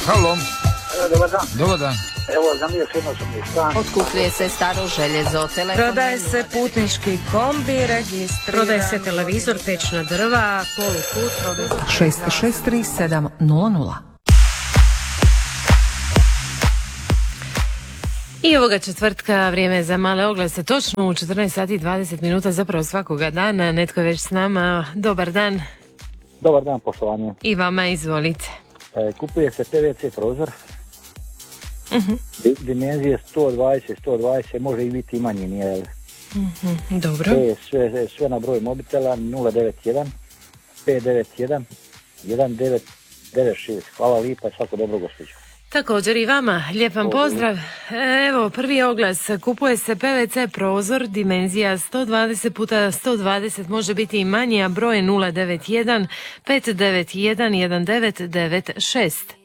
Halo. Dobar dan. Dobar dan. Evo, zamio se jedno sam mi stan. Otkupljuje se staro željezo, telefon. Prodaje se putnički kombi, registriran. Prodaje se televizor, tečna drva, poluput. 663700. I ovoga četvrtka vrijeme je za male oglase, točno u 14 sati i 20 minuta, zapravo svakoga dana. Netko je već s nama. Dobar dan. Dobar dan, poštovanje. I vama, izvolite. Kupuje se PVC prozor. Dimenzije 120, može i biti manji, nije. Dobro. Sve na broj mobitela 091 591 1996. Hvala lipa i svako dobro, gospođo. Također i vama, lijep vam pozdrav. Evo, prvi oglas. Kupuje se PVC prozor, dimenzija 120 puta 120, može biti i manji, a broj 091 591 1996.